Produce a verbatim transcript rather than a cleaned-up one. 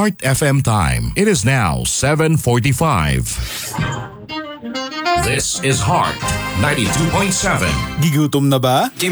Heart F M time. It is now seven forty-five. This is Heart ninety-two point seven. Gigutom na ba?